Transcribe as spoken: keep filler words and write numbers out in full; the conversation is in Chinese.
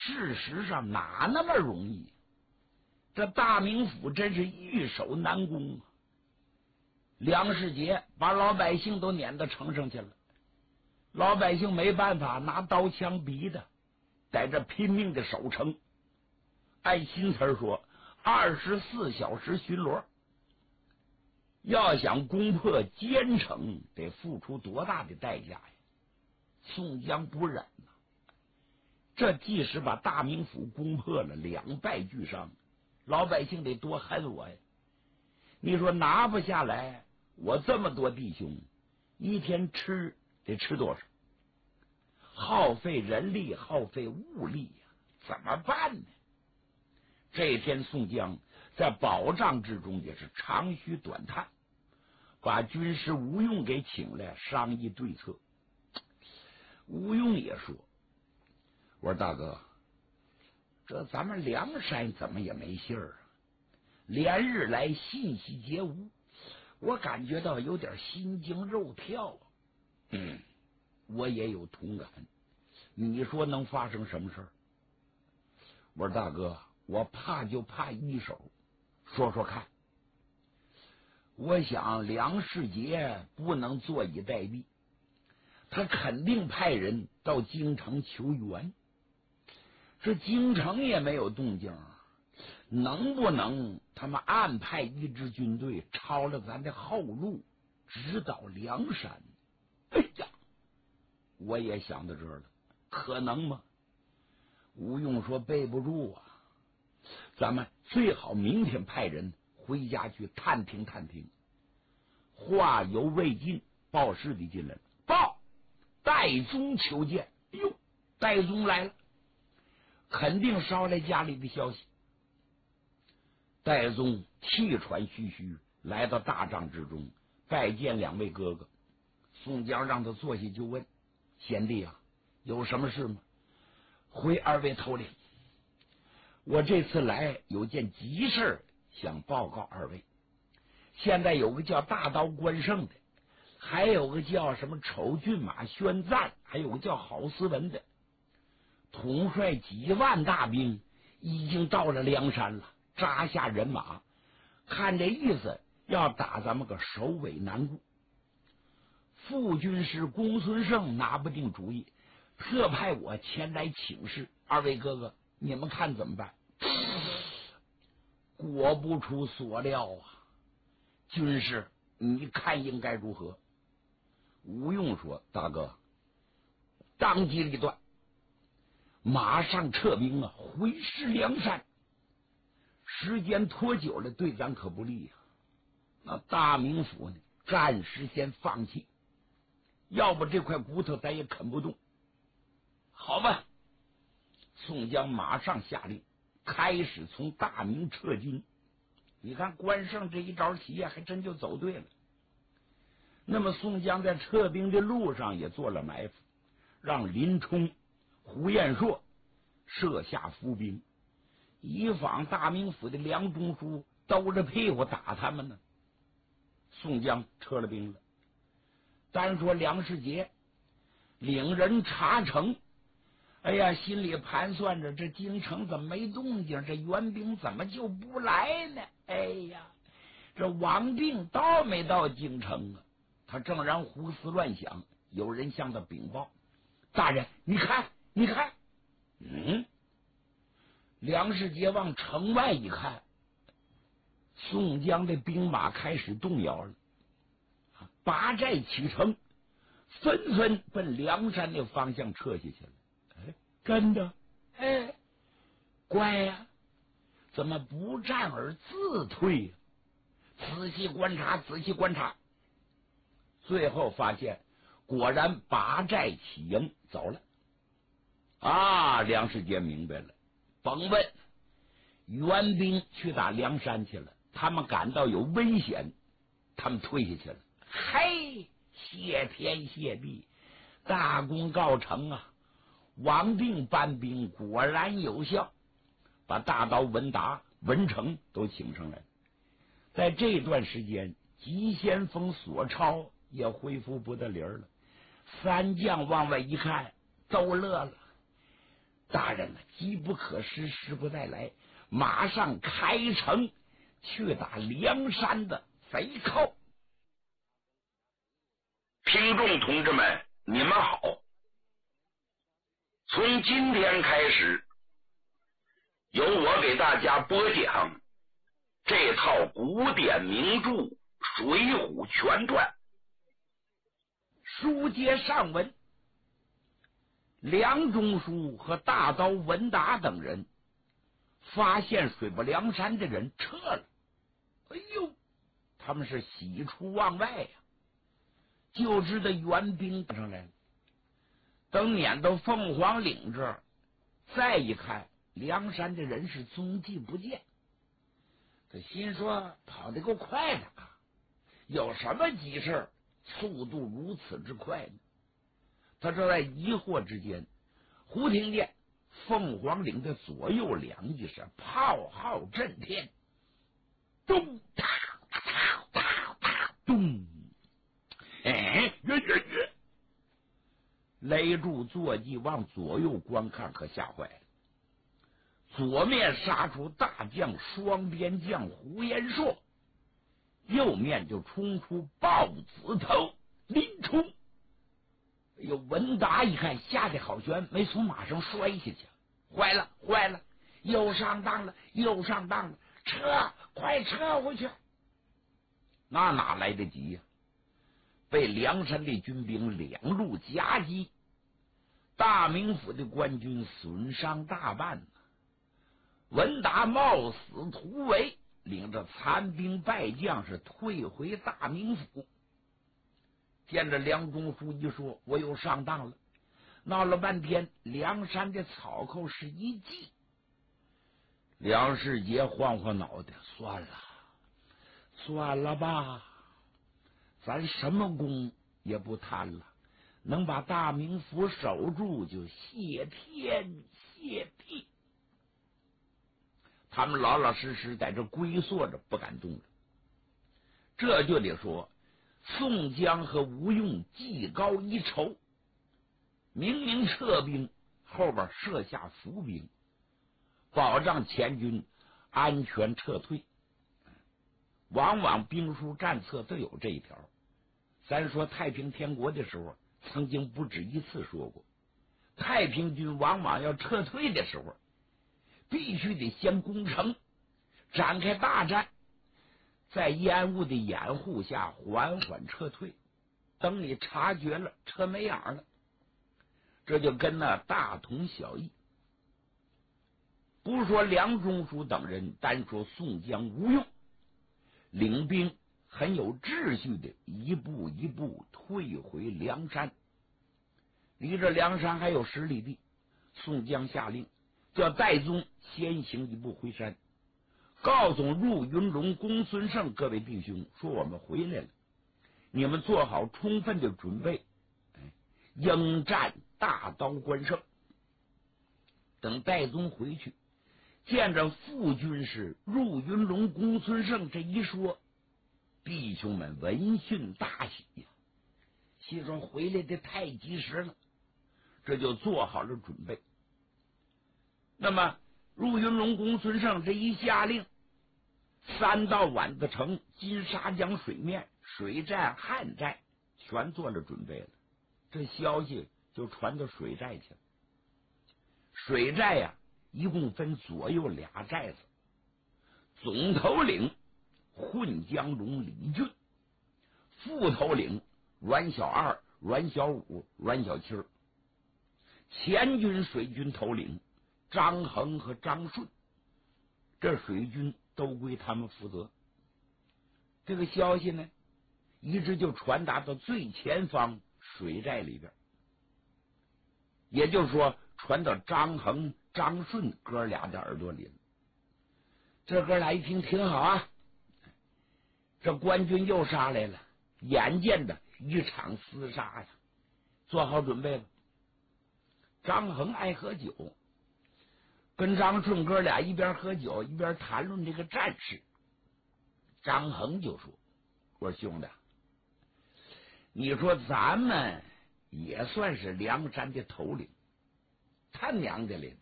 事实上哪那么容易？这大名府真是易守难攻啊！梁世杰把老百姓都撵到城上去了，老百姓没办法，拿刀枪逼的，在这拼命的守城。按新词说，二十四小时巡逻。要想攻破坚城，得付出多大的代价呀！宋江不忍呐、啊，这即使把大名府攻破了，两败俱伤，老百姓得多恨我呀！你说拿不下来，我这么多弟兄，一天吃得吃多少？耗费人力，耗费物力呀、啊，怎么办呢？这天，宋江在保障之中也是长吁短叹，把军师吴用给请来商议对策。吴用也说：“我说大哥，这咱们梁山怎么也没信儿啊？连日来信息皆无，我感觉到有点心惊肉跳啊。”嗯，我也有同感。你说能发生什么事儿？我说大哥，我怕就怕一手，说说看。我想梁世杰不能坐以待毙，他肯定派人到京城求援。这京城也没有动静，能不能他们暗派一支军队抄了咱的后路，直捣梁山？哎呀，我也想到这儿了，可能吗？吴用说背不住啊，咱们最好明天派人回家去探听探听。话犹未尽，报事的进来了，报戴宗求见。哟，戴宗来了，肯定捎来家里的消息。戴宗气喘吁吁来到大帐之中，拜见两位哥哥。宋江让他坐下就问：“贤弟啊，有什么事吗？”回二位头领，我这次来有件急事想报告二位。现在有个叫大刀关胜的，还有个叫什么丑骏马宣赞，还有个叫郝思文的，统帅几万大兵，已经到了梁山了，扎下人马，看这意思要打咱们个首尾难顾。副军师公孙胜拿不定主意，特派我前来请示，二位哥哥你们看怎么办？果不出所料啊，军师你看应该如何？吴用说：“大哥，当机立断，马上撤兵啊，回师梁山。时间拖久了，对咱可不利呀、啊。那大名府呢，暂时先放弃，要不这块骨头咱也啃不动。好吧。”宋江马上下令，开始从大名撤军。你看关胜这一招棋还真就走对了。那么宋江在撤兵的路上也做了埋伏，让林冲、胡彦硕设下伏兵，以防大名府的梁中书兜着屁股打他们呢。宋江撤了兵了。单说梁世杰领人查城，哎呀，心里盘算着这京城怎么没动静，这援兵怎么就不来呢？哎呀，这王定到没到京城啊？他正然胡思乱想，有人向他禀报：“大人，你看，你看。”嗯，梁世杰往城外一看，宋江的兵马开始动摇了，拔寨启程，纷纷奔梁山的方向撤下去了。哎，真的，哎，乖呀、啊，怎么不战而自退呀、啊？仔细观察，仔细观察，最后发现果然拔寨起营走了。啊，梁世杰明白了，甭问，援兵去打梁山去了，他们感到有危险，他们退下去了。嘿，谢天谢地，大功告成啊！王定搬兵果然有效，把大刀文达、文成都请上来。在这段时间，急先锋索超也恢复不得灵了。三将往外一看，都乐了。 大人啊，机不可失，时不再来，马上开城去打梁山的贼寇。 听众同志们，你们好！从今天开始，由我给大家播讲这套古典名著《水浒全传》。 书接上文，梁中书和大刀文达等人发现水泊梁山的人撤了，哎呦，他们是喜出望外呀、啊，就知道援兵上来了。等撵到凤凰岭这儿，再一看，梁山的人是踪迹不见。他心说跑得够快的啊，有什么急事速度如此之快呢？他正在疑惑之间，忽听见凤凰岭的左右两翼是炮号震天，咚哒哒哒哒咚，哎，约约约！勒住坐骑往左右观看，可吓坏了。左面杀出大将双边将胡延硕，右面就冲出豹子头林冲。哎呦，文达一看吓得好悬，没从马上摔下去，坏了坏了，又上当了又上当了，撤，快撤回去！那哪来得及呀、啊？被梁山的军兵两路夹击，大名府的官军损伤大半呢。文达冒死突围，领着残兵败将是退回大名府。见着梁中书一说，我又上当了，闹了半天，梁山的草寇是一计。梁世杰晃晃脑袋，算了算了吧，咱什么功也不贪了，能把大名府守住就谢天谢地。他们老老实实在这龟缩着，不敢动了。这就得说宋江和吴用技高一筹，明明撤兵，后边设下伏兵，保障前军安全撤退。往往兵书战策都有这一条。咱说太平天国的时候，曾经不止一次说过，太平军往往要撤退的时候，必须得先攻城，展开大战，在烟雾的掩护下缓缓撤退，等你察觉了撤没影了，这就跟那大同小异。不说梁中书等人，单说宋江、吴用，领兵很有秩序的一步一步退回梁山。离着梁山还有十里地，宋江下令叫戴宗先行一步回山，告诉陆云龙、公孙胜各位弟兄说我们回来了，你们做好充分的准备，应战大刀关胜。等戴宗回去，见着副军师陆云龙、公孙胜这一说，弟兄们闻讯大喜呀，心说回来的太及时了，这就做好了准备。那么陆云龙、公孙胜这一下令，三道碗子城、金沙江水面、水寨、旱寨全做了准备了。这消息就传到水寨去了。水寨呀、啊，一共分左右俩寨子，总头领混江龙李俊，副头领阮小二、阮小五、阮小七儿，前军水军头领张衡和张顺，这水军都归他们负责。这个消息呢，一直就传达到最前方水寨里边，也就是说传到张衡、张顺哥俩的耳朵里了。这哥俩一听挺好啊，这官军又杀来了，眼见着一场厮杀呀，做好准备了。张衡爱喝酒，跟张顺哥俩一边喝酒一边谈论这个战事。张衡就说：“我说兄弟，你说咱们也算是梁山的头领，他娘的嘞，